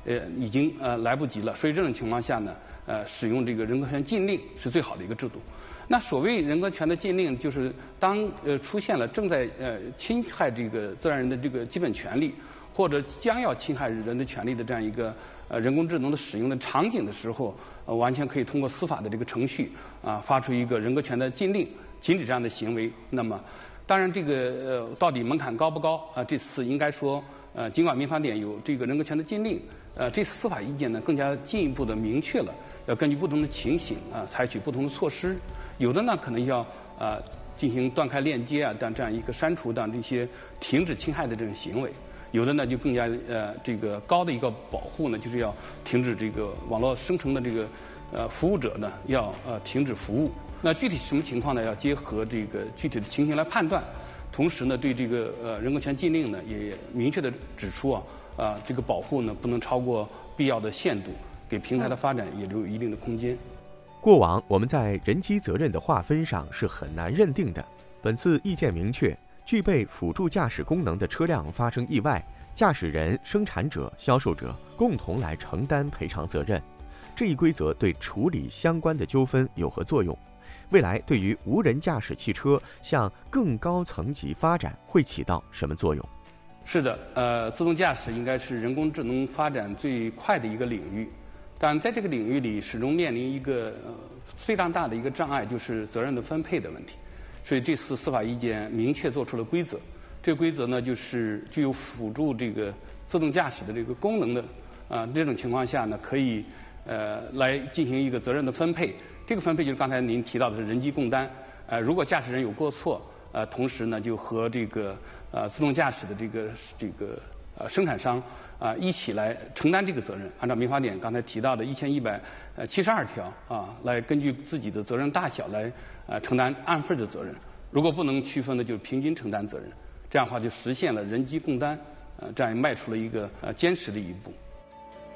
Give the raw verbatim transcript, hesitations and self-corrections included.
呃已经呃来不及了。所以这种情况下呢，呃使用这个人格权禁令是最好的一个制度。那所谓人格权的禁令，就是当呃出现了正在呃侵害这个自然人的这个基本权利，或者将要侵害人的权利的这样一个呃人工智能的使用的场景的时候，呃完全可以通过司法的这个程序啊、呃、发出一个人格权的禁令，禁止这样的行为。那么当然这个呃到底门槛高不高啊、呃？这次应该说呃尽管民法典有这个人格权的禁令，呃这次司法意见呢更加进一步的明确了，要根据不同的情形啊、呃、采取不同的措施。有的呢可能要呃进行断开链接啊，但这样一个删除的这些停止侵害的这种行为。有的呢就更加呃这个高的一个保护呢，就是要停止这个网络生成的这个呃服务者呢要呃停止服务。那具体什么情况呢？要结合这个具体的情形来判断。同时呢，对这个呃人格权禁令呢也明确的指出啊啊这个保护呢不能超过必要的限度，给平台的发展也留有一定的空间。 过往我们在人机责任的划分上是很难认定的，本次意见明确，具备辅助驾驶功能的车辆发生意外，驾驶人、生产者、销售者共同来承担赔偿责任。这一规则对处理相关的纠纷有何作用？未来对于无人驾驶汽车向更高层级发展会起到什么作用？ 是的，呃，自动驾驶应该是人工智能发展最快的一个领域，但在这个领域里始终面临一个呃非常大的一个障碍，就是责任的分配的问题。所以这次司法意见明确做出了规则，这个规则呢就是具有辅助这个自动驾驶的这个功能的啊、呃、这种情况下呢，可以呃来进行一个责任的分配。这个分配就是刚才您提到的是人机共担。呃，如果驾驶人有过错，呃，同时呢就和这个呃自动驾驶的这个这个呃生产商啊、呃、一起来承担这个责任。按照民法典刚才提到的一千一百呃七十二条啊，来根据自己的责任大小来呃承担按份的责任。如果不能区分的，就平均承担责任。这样的话就实现了人机共担，呃，这样迈出了一个呃坚实的一步。